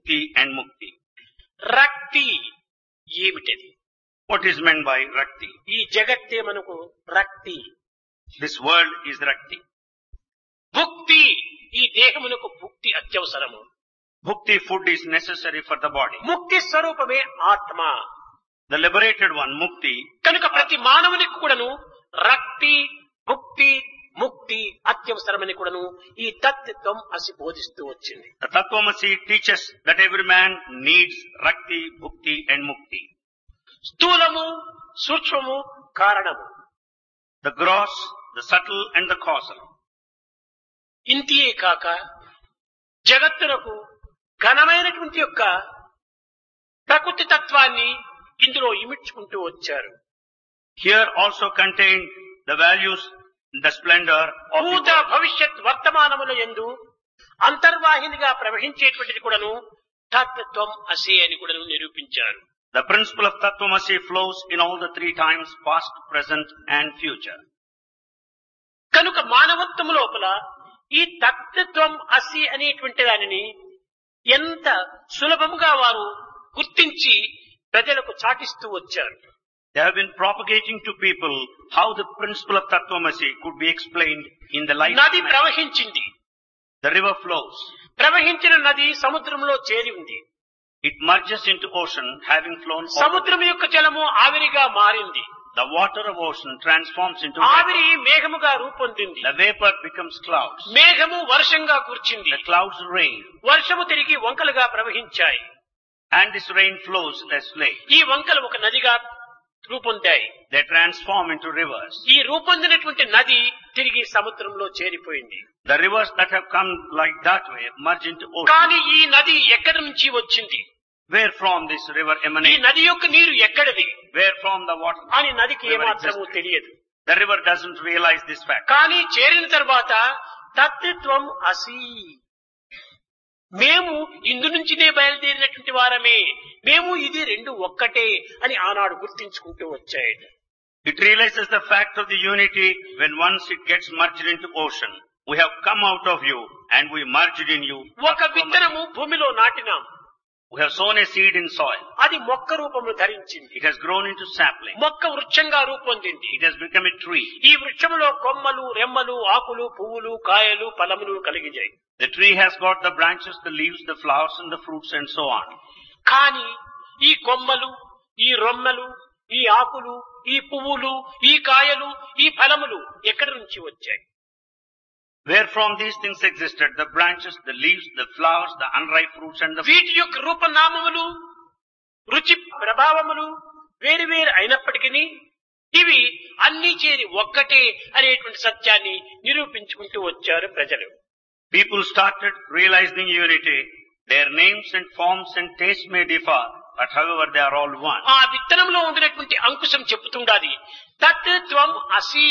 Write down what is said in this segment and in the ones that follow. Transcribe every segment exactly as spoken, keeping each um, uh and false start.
bhukti and mukti. రక్తి ఏమిటది? What is meant by rakti? ఈ జగత్తే మనకు రక్తి. This world is rakti. భుక్తి ఈ దేహమునకు భుక్తి అత్యవసరము. Bhukti food is necessary for the body. ముక్తి స్వరూపమే ఆత్మ. The liberated one, mukti, కనుక ప్రతి మానవునికి కూడాను రక్తి, భుక్తి, ముక్తి అత్యవసరమని కూడాను ఈ తత్వం అసి బోధిస్తూ వచ్చింది. the Tattvamasi teaches that every man needs rakti, bhukti and mukti. స్థూలము, సూక్ష్మము, కారణము. The gross, the subtle and the causal. ఇంతియే కాక జగత్తునకు ఘనమైనటువంటి యొక్క ప్రకృతి తత్వాన్ని ఇందులో ఇమిడ్చుకుంటూ వచ్చారు. Here also contained the values, the splendor of the భూత world. భవిష్యత్ వర్తమానముల యందు అంతర్వాహినిగా ప్రవహించేటువంటిది కూడాను తత్వం అసి అని కూడాను నిరూపించారు. The principle of Tattvamasi flows in all the three times, past, present and future. కనుక మానవత్వము లోపల ఈ తత్వం అసి అనేటువంటి దానిని ఎంత సులభముగా వారు గుర్తించి ప్రజలకు చాటిస్తూ వచ్చారు. They have been propagating to people how the principle of Tattvamasi could be explained in the life నది of man. ప్రవహించింది. The river flows. ప్రవహించిన నది సముద్రంలో చేరి ఉంది. It merges into ocean, having flown over. సముద్రం యొక్క జలము ఆవిరిగా మారింది. The water of ocean transforms into vapor. ఆవిరి మేఘముగా రూపొందింది. The vapor becomes clouds. మేఘము వర్షంగా కూర్చింది. The clouds rain. వర్షము తిరిగి వంకలుగా ప్రవహించాయి. And this rain flows as lake. ఈ వంకలు ఒక నదిగా రూపొందాయి. They transform into rivers. ఈ రూపొందినటువంటి నది తిరిగి సముద్రంలో చేరిపోయింది. The rivers that have come like that way merge into ocean. కానీ ఈ నది ఎక్కడి నుంచి వచ్చింది? Where from this river ఈ emanates? నది యొక్క నీరు ఎక్కడిది Where from the water? అని నదికి river ఏమాత్రము exists? తెలియదు. The river doesn't realize this fact. కానీ చేరిన తర్వాత తత్వం అసి, మేము ఇందు నుంచినే బయలుదేరినటువంటి వారమే, మేము ఇది రెండు ఒక్కటే అని ఆనాడు గుర్తించుకుంటూ వచ్చాయి. It realizes the fact of the unity when once it gets merged into ocean. We have come out of you and we merged in you. ఒక విత్తనము భూమిలో నాటినాం. We have sown a seed in soil. అది మొక్క రూపమును ధరించింది. It has grown into sapling. మొక్క వృక్షంగా రూపొందింది. It has become a tree. ఈ వృక్షములో కొమ్మలు, రెమ్మలు, ఆకులు, పువ్వులు, కాయలు, ఫలములు కలిగినాయి. The tree has got the branches, the leaves, the flowers and the fruits and so on. కానీ ఈ కొమ్మలు, ఈ రొమ్మలు, ఈ ఆకులు, ఈ పువ్వులు, ఈ కాయలు, ఈ ఫలములు ఎక్కడి నుంచి వచ్చాయి? Where from these things existed, the branches, the leaves, the flowers, the unripe fruits and the fruits. వీటి యొక్క రూపనామములు, రుచి ప్రభావములు వేరు వేరు అయినప్పటికీ ఇవి అన్ని చేరి ఒక్కటే అనేటువంటి సత్యాన్ని నిరూపించుకుంటూ వచ్చారు ప్రజలు. People started realizing unity. Their names and forms and tastes may differ, but however they are all one. ఆ విత్తనంలో ఉండినటువంటి అంకుశం చెప్పుతుండాది తత్వం అసి.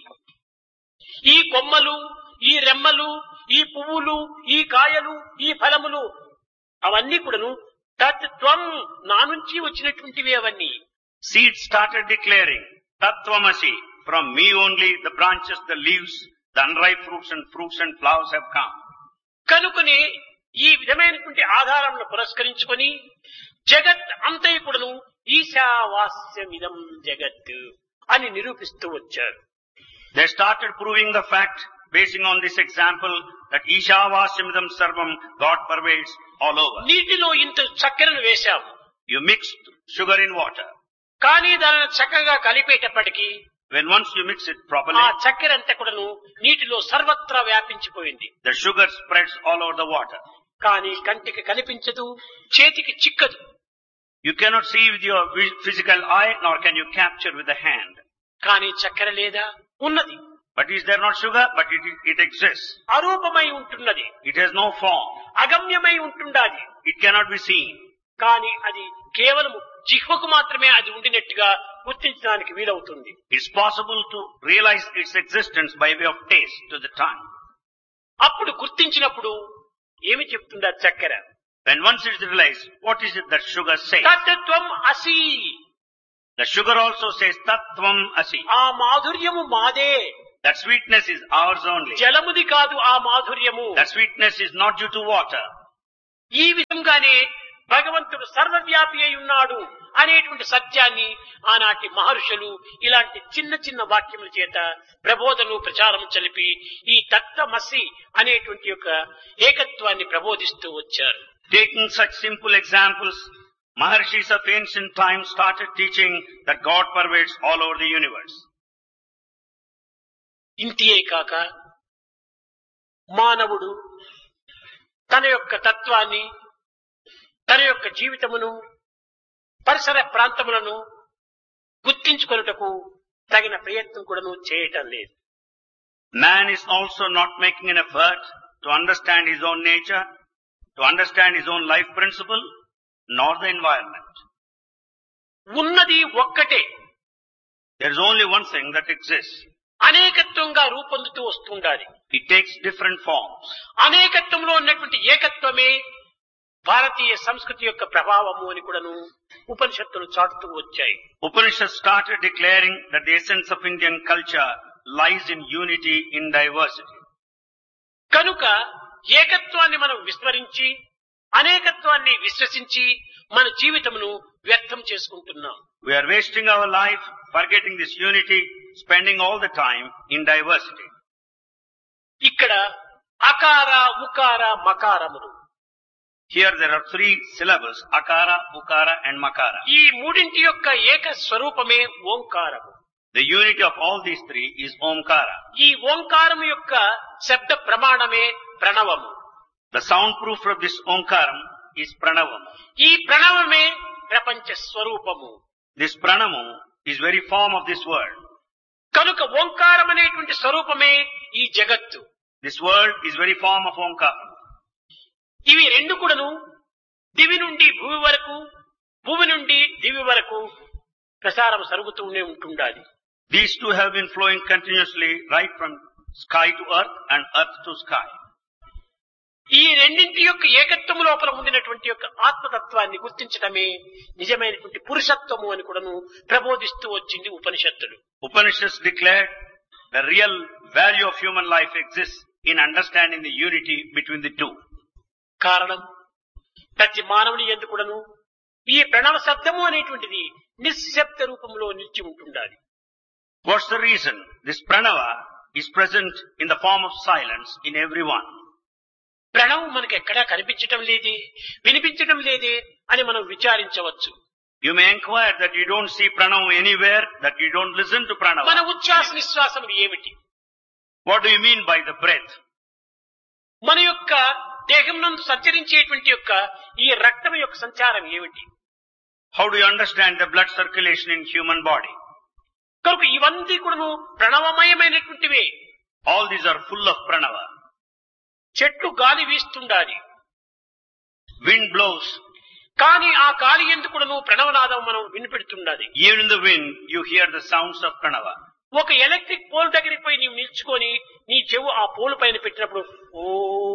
ఈ కొమ్మలు, ఈ రెమ్మలు, ఈ పువ్వులు, ఈ కాయలు, ఈ ఫలములు అవన్నీ కూడాను తత్వం నా నుంచి వచ్చినటువంటివి. అవన్నీ Seeds started declaring, Tattvamasi, from me only the branches, the leaves, the unripe fruits and fruits and flowers have come. కనుకనే ఈ విధమైనటువంటి ఆధారాలను పురస్కరించుకొని జగత్ అంతయు కూడాను ఈశావాస్యమిదం జగత్ అని నిరూపిస్తూ వచ్చారు. They started proving the fact, basing on this example, that Ishavasyamadam Sarvam, God pervades all over. నీటిలో ఇంత చక్కెరను వేశాము. You mixed sugar in water. కానీ దానిని చక్కగా కలిపేటప్పటికీ When once you mix it ఆ properly, చక్కెర అంతా కూడాను నీటిలో సర్వత్రా వ్యాపించిపోయింది. the sugar spreads all over the water. కానీ కంటికి కనిపించదు, చేతికి చిక్కదు. You cannot see with your vi- physical eye, nor can you capture with the hand. కానీ చక్కెర లేదా? ఉన్నది. But is there not sugar? But it, it exists. అరూపమై ఉంటున్నది, It has no form. అగమ్యమై ఉంటుండాది. It cannot be seen. కానీ అది కేవలం జిహ్వకు మాత్రమే అది ఉండినట్టుగా గుర్తించడానికి వీలవుతుంది. It's possible to realize its existence by way of taste to the tongue. అప్పుడు గుర్తించినప్పుడు ఏమి చెప్తుందా చక్కెర? When once it's realized, what is it that sugar says? తత్వం అసి. The sugar also says, Tattvam Asi. ఆ మాధుర్యము మాదే, That sweetness is ours only. జలముది కాదు. ఆ మాధుర్యము That sweetness is not due to water. ఈ విధంగానే భగవంతుడు సర్వవ్యాపి అయి ఉన్నాడు అనేటువంటి సత్యాన్ని ఆనాటి మహర్షులు ఇలాంటి చిన్న చిన్న వాక్యముల చేత ప్రబోధను ప్రచారం చలిపి ఈ తత్వమసి అనేటువంటి యొక్క ఏకత్వాన్ని ప్రబోధిస్తూ వచ్చారు. Taking such simple examples, Maharshis of ancient times started teaching that God pervades all over the universe. ఇంతియే కాక మానవుడు తన యొక్క తత్వాన్ని, తన యొక్క జీవితమును, పరిసర ప్రాంతములను గుర్తించుకొనుటకు తగిన ప్రయత్నం కూడాను చేయటం లేదు. Man is also not making an effort to understand his own nature, to understand his own life principle, nor the environment. ఉన్నది ఒక్కటే. There is only one thing that exists. అనేకత్వంగా రూపొందుతూ వస్తుండాలి. It takes different forms. అనేకత్వంలో ఉన్నటువంటి ఏకత్వమే భారతీయ సంస్కృతి యొక్క ప్రభావము అని కూడాను ఉపనిషత్తులు చాటుతూ వచ్చాయి. Upanishads started declaring that the essence of Indian culture lies in unity in diversity. కనుక ఏకత్వాన్ని మనం విస్మరించి అనేకత్వాన్ని విశ్వసించి మన జీవితమును వ్యర్థం చేసుకుంటున్నాం. We are wasting our life forgetting this unity, spending all the time in diversity. ఇక్కడ అకార, ఉకార, మకారములు. Here there are three syllables, akara, ukara and makara. ఈ మూడింటి యొక్క ఏక స్వరూపమే ఓంకారము. The unity of all these three is omkara. ఈ ఓంకారము యొక్క శబ్ద ప్రమాణమే ప్రణవము. The soundproof of this omkaram is pranavam. ఈ ప్రణవమే ప్రపంచ స్వరూపము. This pranamu is very form of this world. కనుక ఓంకారం అనేటువంటి స్వరూపమే ఈ జగత్తు. This world is very form of omkara. ఇవి రెండు కూడాను దివి నుండి భూమి వరకు, భూమి నుండి దివి వరకు ప్రసారం జరుగుతూనే ఉంటుండాలి. These two have been flowing continuously right from sky to earth and earth to sky. ఈ రెండింటి యొక్క ఏకత్వము లోపల ఉండినటువంటి యొక్క ఆత్మతత్వాన్ని గుర్తించడమే నిజమైనటువంటి పురుషత్వము అని కూడాను ప్రబోధిస్తూ వచ్చింది ఉపనిషత్తులు. Upanishads declared the real value of human life exists in understanding the unity between the two. కారణం ప్రతి మానవుని యందు కూడాను ఈ ప్రణవ శబ్దము అనేటువంటిది నిశ్శబ్ద రూపంలో నిలిచి ఉంటుండాలి. What's the reason? This pranava is present in the form of silence in everyone. ప్రణవం మనకు ఎక్కడా కనిపించటం లేదే, వినిపించటం లేదే అని మనం విచారించవచ్చు. You may inquire that you don't see pranava anywhere, that you don't listen to pranava. మన ఉచ్ఛ్వాస నిశ్వాసములు ఏమిటి? What do you mean by the breath? మన యొక్క దేహం నందు సంచరించేటువంటి యొక్క ఈ రక్తం యొక్క సంచారం ఏమిటి? How do you understand the blood circulation in human body? కనుక ఇవన్నీ కూడాను ప్రణవమయమైనటువంటివే. All these are full of pranava. చెట్టు గాలి వీస్తుండాలి, Wind blows. కానీ ఆ గాలి ఎందుకు కూడాను ప్రణవనాదం మనం వినిపెడుతుండాలి. Even in the wind, you hear the sounds of pranava. ఒక ఎలక్ట్రిక్ పోల్ దగ్గరికి పోయి నీవు నిల్చుకొని నీ చెవు ఆ పోల్ పైన పెట్టినప్పుడు ఓ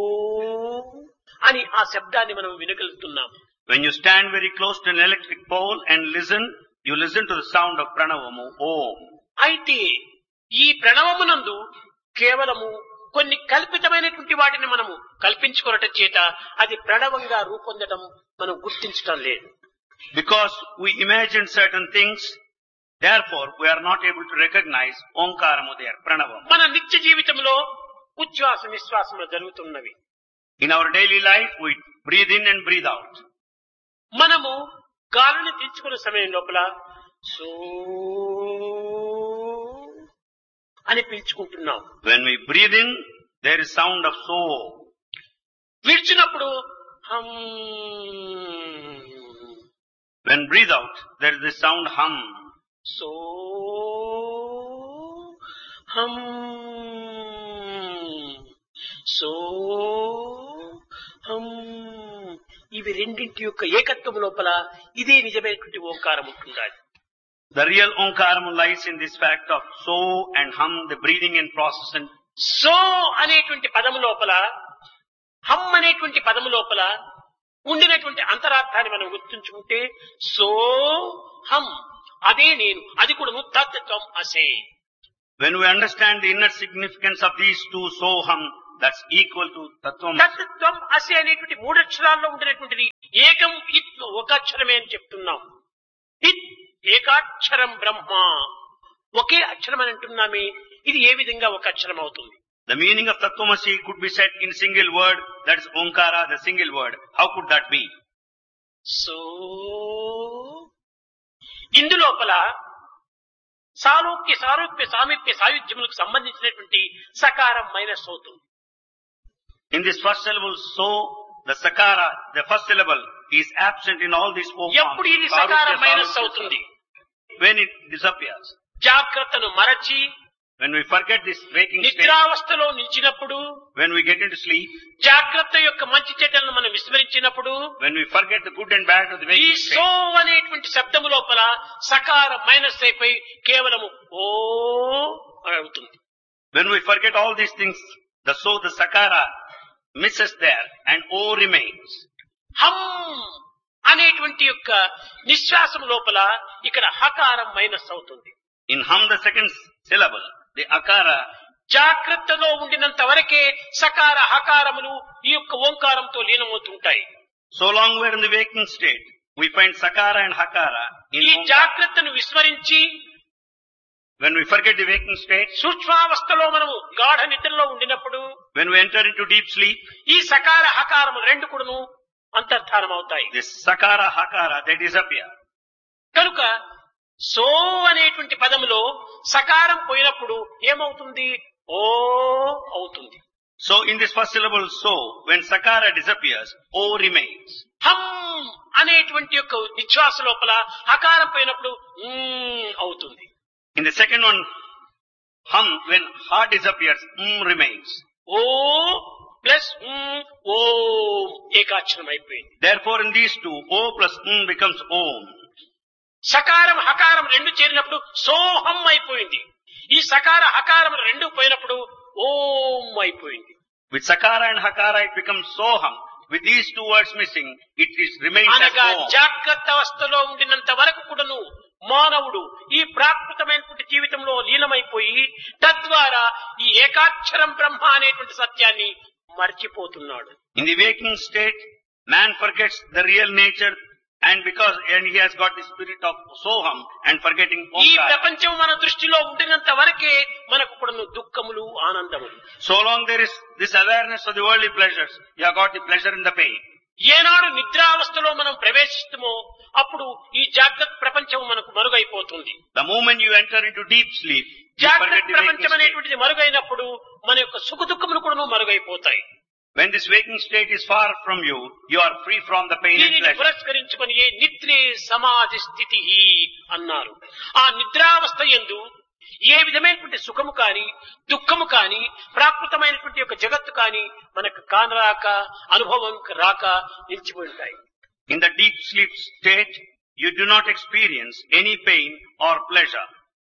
అని ఆ శబ్దాన్ని మనం వినగలుగుతున్నాం. When you stand very close to an electric pole and listen, you listen to the sound of pranavamu, Om. అయితే ఈ ప్రణవమునందు కేవలము కొన్ని కల్పితమైనటువంటి వాటిని మనము కల్పించుకోవటం చేత అది ప్రణవంగా రూపొందడం మనం గుర్తించటం లేదు. Because we imagine certain things, therefore we are not able to recognize Omkaramu there, Pranavam. మన నిత్య జీవితంలో ఉచ్ఛ్వాస నిశ్వాసములు జరుగుతున్నవి. In our daily life, we breathe in and breathe out. మనము గాలిని తీర్చుకునే సమయం లోపల సో అని పీల్చుకుంటున్నాం. When we breathe in, there is sound of so. విడిచినప్పుడు hum. When breathe out, there is the sound hum. So hum so హమ్. ఇవి రెండింటి యొక్క ఏకత్వం లోపల ఇదే నిజమైనటువంటి ఓంకారం ఉంటుండాలి. The real Omkaram lies in this fact of so and hum, the breathing in process. And so అనేటువంటి పదము లోపల, హమ్ అనేటువంటి పదము లోపల ఉండినటువంటి అంతరార్థాన్ని మనం గుర్తుంచుకుంటే సో హమ్ అదే నేను, అది కూడా తత్వం అసే. when we understand the inner significance of these two so hum, that's equal to Tattvamasi. తత్ త్వం అసి అనేటువంటి మూడక్షరాల్లో ఉండినటువంటిది ఏకం ఇత్ ఒక అక్షరమే అని చెప్తున్నాం. ఇత్ ఏకాక్షరం బ్రహ్మ, ఒకే అక్షరం అని అంటున్నామే, ఇది ఏ విధంగా ఒక అక్షరం అవుతుంది? The meaning of Tattvamasi could be said in single word, that is Omkara, the single word. How could that be? So ఇందులోపల సాలోక్య సారూప్య సామీప్య సాయుధ్యములకు సంబంధించినటువంటి సకారం మైనస్ అవుతుంది. In this first syllable, so, the Sakara, the first syllable, is absent in all these four ఎప్పుడు forms. ఇది సకారం Sarupya, minus Sarupya, అవుతుంది? when it disappears. జాగ్రత్తను మరచి When we forget this waking state, నిద్రావస్థలో నిలిచినప్పుడు, when we get into sleep, జాగ్రత్త యొక్క మంచి చెడ్డలను మనం విస్మరించినప్పుడు, when we forget the good and bad of the ఈ waking సో state, అనేటువంటి శబ్దము లోపల సకారం మైనస్ అయిపోయి కేవలము ఓ అని అవుతుంది. when we forget all these things, the so, the Sakara misses there and O remains. హమ్ అనేటువంటి యొక్క నిశ్వాసం లోపల ఇక్కడ హకారం మైనస్ అవుతుంది. In hum, the second syllable, the Akara, జాగ్రత్తలో ఉండినంత వరకే సకార హకారములు ఈ యొక్క ఓంకారంతో లీనమవుతుంటాయి. so long we're in the waking state, we find Sakara and Hakara in ఈ Omkara. జాగ్రత్తను విస్మరించి When we forget the waking state, సూక్ష్మావస్థలో మనము గాఢ నిద్రలో ఉండినప్పుడు when we enter into deep sleep, ఈ సకార హకారము రెండు కూడాను అంతర్ధానం అవుతాయి. this Sakara, Hakara, they disappear. కనుక సో అనేటువంటి పదములో సకారం పోయినప్పుడు ఏమవుతుంది? ఓ అవుతుంది. So in this first syllable, so, when Sakara disappears, O remains. హమ్ అనేటువంటి యొక్క నిశ్వాస లోపల హకారం పోయినప్పుడు మ్ అవుతుంది. In the second one, hum, when ha disappears, mm remains. Oh plus ఓం ఏకాక్షరం అయిపోయింది. Therefore in these two, O plus mm becomes Om. సకారం హకారం రెండు చేరినప్పుడు సోహం అయిపోయింది. ఈ సకార హకారం రెండు పోయినప్పుడు ఓం అయిపోయింది. With Sakara and Hakara it becomes Soham. With these two words missing, it is remains as అనగా Om. జాగ్రత్త అవస్థలో ఉండినంత వరకు కూడాను మానవుడు ఈ ప్రాకృతమైనటువంటి జీవితంలో లీనమైపోయి తద్వారా ఈ ఏకాక్షరం బ్రహ్మ అనేటువంటి సత్యాన్ని మర్చిపోతున్నాడు. In the waking state, man forgets the real nature, and because and he has got the spirit of Soham and forgetting ఈ Omkara. ప్రపంచం మన దృష్టిలో ఉండినంత వరకే మనకు కూడాను దుఃఖములు ఆనందములు. So long there is this awareness of the worldly pleasures, you have got the pleasure in the pain. ఏనాడు నిద్రావస్థలో మనం ప్రవేశిస్తామో అప్పుడు ఈ జాగ్రత్త ప్రపంచం మనకు మరుగైపోతుంది. The moment you enter into deep sleep, you జాగ్రత్త forget the waking ప్రపంచం state. అనేటువంటిది మరుగైనప్పుడు మన యొక్క సుఖ దుఃఖములు కూడా మరుగైపోతాయి. When this waking state is far from you, you are free from the pain and దీనిని pleasure. పురస్కరించుకొని ఏ నిద్రే సమాధి స్థితి అన్నారు. ఆ నిద్రావస్థ యందు ఏ విధమైనటువంటి సుఖము కాని దుఃఖము కాని ప్రాకృతమైనటువంటి యొక్క జగత్తు కాని మనకు కానరాక అనుభవం రాక నిలిచిపోతాయి. In the deep sleep state, you do not experience any pain or pleasure.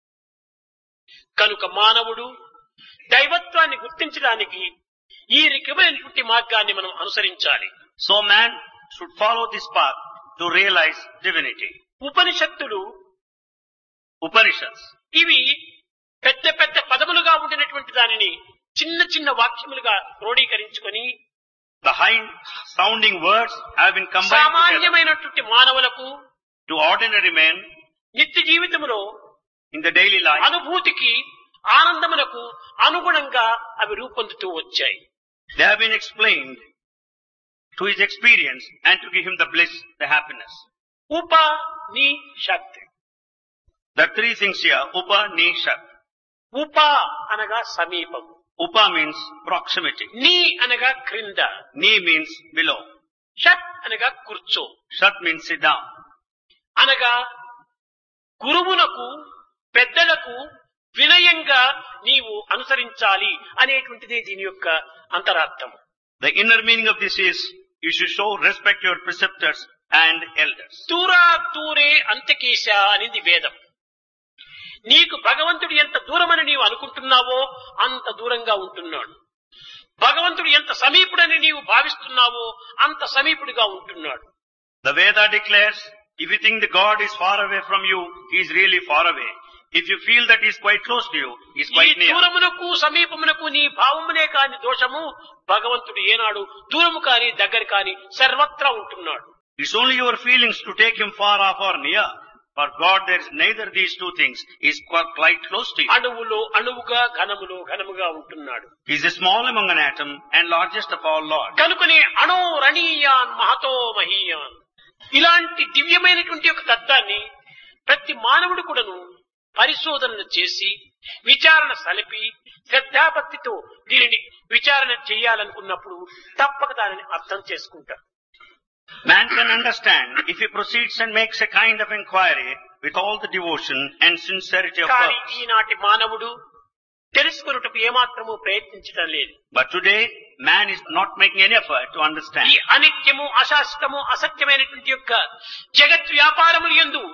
కనుక మానవుడు దైవత్వాన్ని గుర్తించడానికి ఈ రకమైనటువంటి మార్గాన్ని మనం అనుసరించాలి. So man should follow this path to realize divinity. ఉపనిషత్తులు Upanishads, ఇవి పెద్ద పెద్ద పదములుగా ఉండినటువంటి దానిని చిన్న చిన్న వాక్యములుగా క్రోడీకరించుకొని the high sounding words have been combined together. సామాన్యమైనటువంటి మానవులకు To ordinary men, నిత్య జీవితంలో in the daily life, అనుభూతికి ఆనందములకు అనుగుణంగా అవి రూపొందుతూ వచ్చాయి. they have been explained to his experience and to give him the bliss, the happiness. ఉప ని sheath. The three things here, Upa, Ni, Shat. ఉప అనగా సమీపం, Upa means proximity. నీ అనగా క్రింద, Ni means below. షత్ అనగా కూర్చో, Shat means sit down. అనగా గురువునకు పెద్దలకు వినయంగా నీవు అనుసరించాలి అనేటువంటిదే దీని యొక్క అంతరార్థం. The inner meaning of this is, you should show respect to your preceptors and elders. దూరా దూరే అంతకేశ అనేది వేదం. నీకు భగవంతుడు ఎంత దూరమని నీవు అనుకుంటున్నావో అంత దూరంగా ఉంటున్నాడు. భగవంతుడు ఎంత సమీపుడని నీవు భావిస్తున్నావో అంత సమీపుడిగా ఉంటున్నాడు. The Veda declares, if you think the God is far away from you, he is really far away. If you feel that he is quite close to you, he is ఈ quite near. దూరమునకు సమీపమునకు నీ భావమునే కాని దోషము భగవంతుడు ఏనాడు దూరము కాని దగ్గర కాని సర్వత్రా ఉంటున్నాడు. It's only your feelings to take him far off or near. For God there is neither these two things. He is quite close to you. అణువులో అణువుగా ఘనములో ఘనముగా ఉంటున్నాడు. He is the small among an atom and largest of all Lord. కనుకనే అణో రణీయాన్ మహతో మహీయాన్ ఇలాంటి దివ్యమైనటువంటి ఒక తత్వాన్ని ప్రతి మానవుడు కూడాను పరిశోధనలు చేసి విచారణ సలిపి శ్రద్ధాభక్తితో దీనిని విచారణ చేయాలనుకున్నప్పుడు తప్పక దానిని అర్థం చేసుకుంటారు. Man can understand if he proceeds and makes a kind of inquiry with all the devotion and sincerity of కానీ purpose. ఈనాటి మానవుడు తెలుసుకొనుటకు ఏమాత్రము ప్రయత్నించడం లేదు. But today, man is not making any effort to understand. ఈ అనిత్యము అశాశ్వతము అసత్యమైనటువంటి యొక్క జగత్ వ్యాపారములు యందు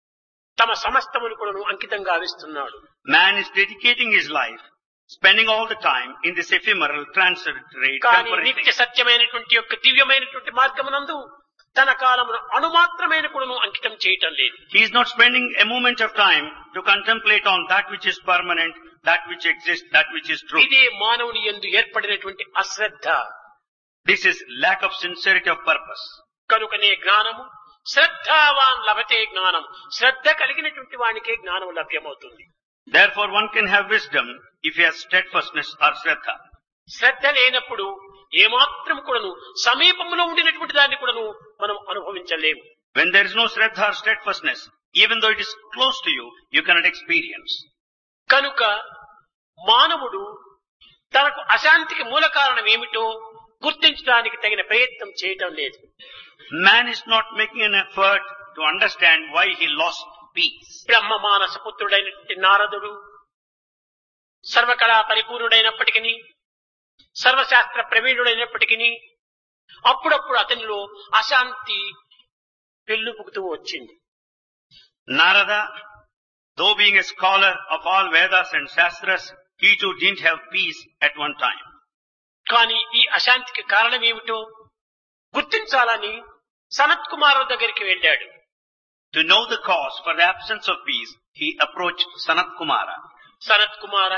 తమ సమస్తమును కూడాను అంకితం గావిస్తున్నాడు. Man is dedicating his life, spending all the time in this ephemeral, transitory, కానీ temporary నిత్య thing. సత్యమైనటువంటి యొక్క దివ్యమైనటువంటి మార్గమునందు తన కాలమును అణుమాత్రమైన కూడాను అంకితం చేయటం లేదు. He is not spending a moment of time to contemplate on that which is permanent, that which exists, that which is true. ఇదే మానవుని యందు ఏర్పడినటువంటి అశ్రద్ధ. This is lack of sincerity of purpose. కనుకనే జ్ఞానము శ్రద్ధావాన్ లభతే జ్ఞానం శ్రద్ధ కలిగినటువంటి వానికే జ్ఞానం లభ్యమవుతుంది. Therefore one can have wisdom if he has steadfastness or shraddha. శ్రద్ధ లేనప్పుడు ఏమాత్రం కూడాను సమీపంలో ఉండినటువంటి దాన్ని కూడాను మనం అనుభవించలేము. When there is no shraddha or steadfastness, even though it is close to you, you cannot experience. కనుక మానవుడు తనకు అశాంతికి మూల కారణం ఏమిటో గుర్తించడానికి తగిన ప్రయత్నం చేయటం లేదు. Man is not making an effort to understand why he lost peace. బ్రహ్మ మానస పుత్రుడైనటువంటి నారదుడు సర్వకళా పరిపూర్ణుడైనప్పటికీ సర్వశాస్త్ర ప్రవీణుడైనప్పటికీ అప్పుడప్పుడు అతనిలో అశాంతి పెళ్ళుపుకుతూ వచ్చింది. Narada, though being a scholar of all Vedas and Shastras, he too didn't have peace at one time. కానీ ఈ అశాంతికి కారణం ఏమిటో గుర్తించాలని సనత్ కుమారు దగ్గరికి వెళ్ళాడు. To know the cause for the absence of peace, he approached Sanat Kumara. Sanath కుమార,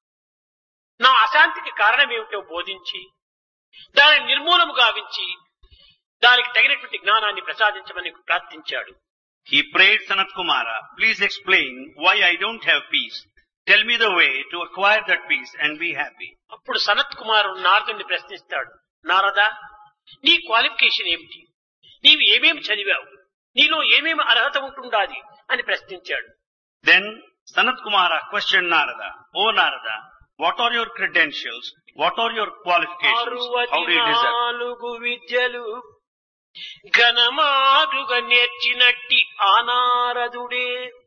నా అశాంతికి కారణం ఏమిటో బోధించి దానిని నిర్మూలము గావించి దానికి తగినటువంటి జ్ఞానాన్ని ప్రసాదించమని ప్రార్థించాడు. He prayed Sanat Kumara, please explain why I don't have peace. Tell me the way to acquire that peace and be happy. అప్పుడు సనత్ కుమారుడు నారదుని ప్రశ్నిస్తాడు. నారదా, నీ క్వాలిఫికేషన్ ఏమిటి? నీవు ఏమేమి చదివావు? నీలో ఏమేమి అర్హత ఉంటుండాది అని ప్రశ్నించాడు. Then Sanat Kumara questioned Narada, O Narada, what are your credentials? What are your qualifications? How do you deserve? నాలుగు విద్యలు ఘనమారుగా నేర్చినట్టి ఆనారదుడే